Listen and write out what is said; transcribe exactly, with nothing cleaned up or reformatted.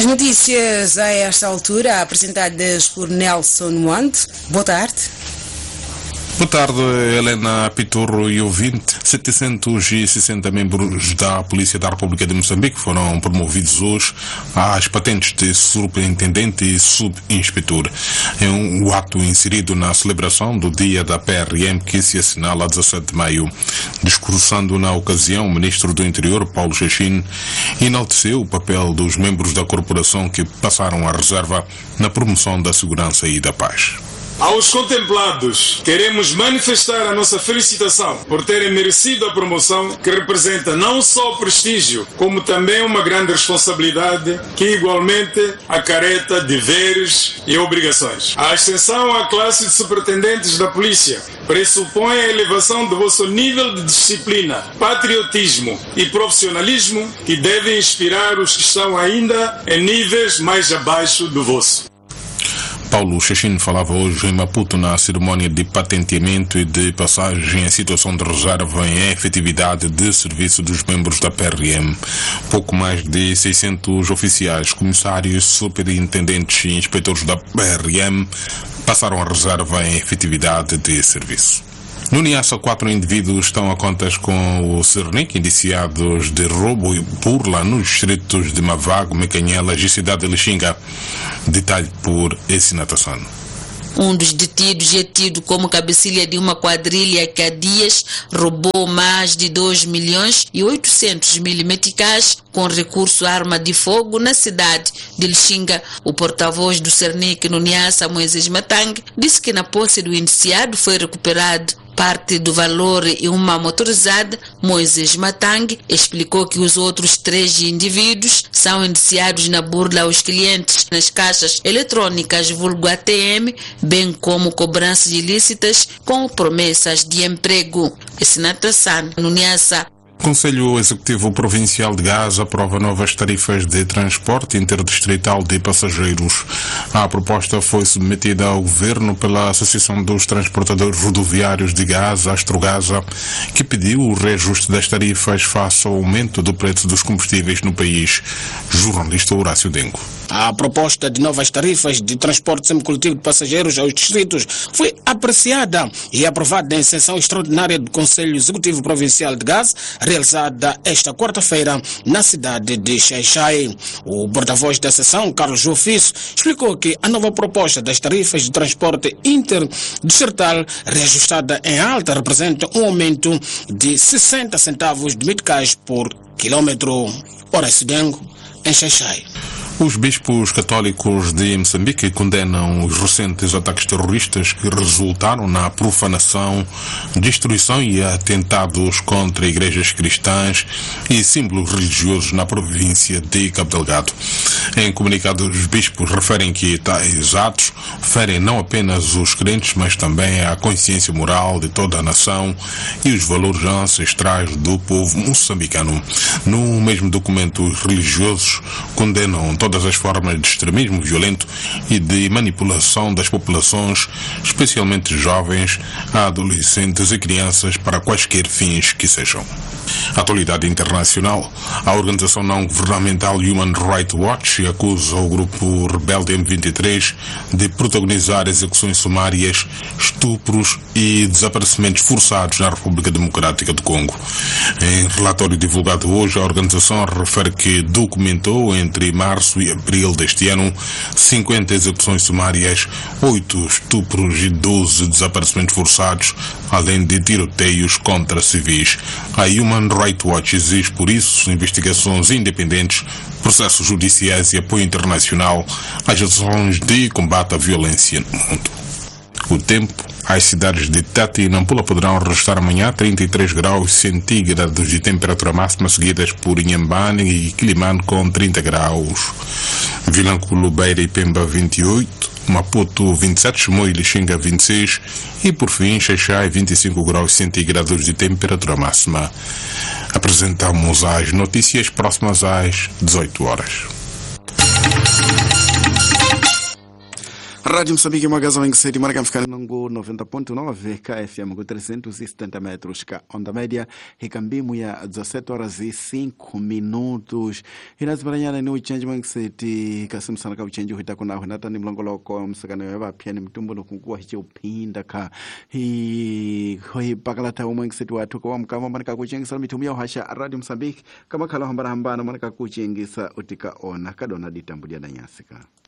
As notícias a esta altura, apresentadas por Nelson Wand. Boa tarde. Boa tarde, Helena Piturro e ouvinte. setecentos e sessenta membros da Polícia da República de Moçambique foram promovidos hoje às patentes de superintendente e subinspetor. É um ato inserido na celebração do Dia da P R M que se assinala a dezassete de maio. Discursando na ocasião, o Ministro do Interior, Paulo Chachine, enalteceu o papel dos membros da corporação que passaram a reserva na promoção da segurança e da paz. Aos contemplados, queremos manifestar a nossa felicitação por terem merecido a promoção que representa não só prestígio, como também uma grande responsabilidade que igualmente acarreta deveres e obrigações. A ascensão à classe de superintendentes da polícia pressupõe a elevação do vosso nível de disciplina, patriotismo e profissionalismo que devem inspirar os que estão ainda em níveis mais abaixo do vosso. Paulo Chachine falava hoje em Maputo na cerimónia de patenteamento e de passagem em situação de reserva em efetividade de serviço dos membros da P R M. Pouco mais de seiscentos oficiais, comissários, superintendentes e inspetores da P R M passaram a reserva em efetividade de serviço. No Niassa, quatro indivíduos estão a contas com o Cernic, indiciados de roubo e burla nos distritos de Mavago, Mecanhelas e Cidade de Lixinga. Detalhe por Essinatassano. Um dos detidos é tido como cabecilha de uma quadrilha que há dias roubou mais de dois milhões e oitocentos mil meticais com recurso à arma de fogo na cidade de Lixinga. O porta-voz do Cernic no Niassa, Moisés Matang, disse que na posse do indiciado foi recuperado parte do valor e uma motorizada. Moisés Matang explicou que os outros três indivíduos são indiciados na burla aos clientes nas caixas eletrônicas vulgo A T M, bem como cobranças ilícitas com promessas de emprego. Essinatassano, no Niassa. O Conselho Executivo Provincial de Gaza aprova novas tarifas de transporte interdistrital de passageiros. A proposta foi submetida ao Governo pela Associação dos Transportadores Rodoviários de Gaza, Astrogasa, que pediu o reajuste das tarifas face ao aumento do preço dos combustíveis no país. Jornalista Horácio Dengo. A proposta de novas tarifas de transporte semicoletivo de passageiros aos distritos foi apreciada e aprovada em sessão extraordinária do Conselho Executivo Provincial de Gaza, realizada esta quarta-feira na cidade de Xai-Xai. O porta-voz da sessão, Carlos Ofiço, explicou que a nova proposta das tarifas de transporte interdistrital reajustada em alta representa um aumento de sessenta centavos de meticais por quilômetro. Horácio Dengo, em Xai-Xai. Os bispos católicos de Moçambique condenam os recentes ataques terroristas que resultaram na profanação, destruição e atentados contra igrejas cristãs e símbolos religiosos na província de Cabo Delgado. Em comunicado, os bispos referem que tais atos ferem não apenas os crentes, mas também a consciência moral de toda a nação e os valores ancestrais do povo moçambicano. No mesmo documento, os religiosos condenam todas as formas de extremismo violento e de manipulação das populações, especialmente jovens, adolescentes e crianças, para quaisquer fins que sejam. Atualidade internacional. A organização não-governamental Human Rights Watch acusa o grupo rebelde M vinte e três de protagonizar execuções sumárias, estupros e desaparecimentos forçados na República Democrática do Congo. Em relatório divulgado hoje, a organização refere que documentou entre março e abril deste ano cinquenta execuções sumárias, oito estupros e doze desaparecimentos forçados, além de tiroteios contra civis. A Human Rights Watch exige, por isso, investigações independentes, processos judiciais e apoio internacional às ações de combate à violência no mundo. O tempo. As cidades de Tete e Nampula poderão registrar amanhã trinta e três graus centígrados de temperatura máxima, seguidas por Inhambane e Quilimane com trinta graus. Vilanculo, Beira e Pemba vinte e oito, Maputo vinte e sete, Chimoio e Lixinga vinte e seis e por fim Xai-Xai vinte e cinco graus centígrados de temperatura máxima. Apresentamos as notícias próximas às dezoito horas. Rádio Moçambique, magaza wengi saidi maraka mfikani nangu noventa ponto nove K F M com trezentos e setenta metros ka onda média hikambimu ya dezessete horas e cinco minutos. Inazibaranyana ni uchanji wengi saidi kasimu sana ka uchanji huita kuna hunata ni mlongoloko msakana wewa pia ni mtumbo nukungua hichi upinda ka hii hoi pakalata wengi saidi watu kwa mkama manika kuchengisa mitumia uhasha Radio Moçambique kama kala hambara hambana manika kuchengisa utika ona kadona ditambudia na nyasika.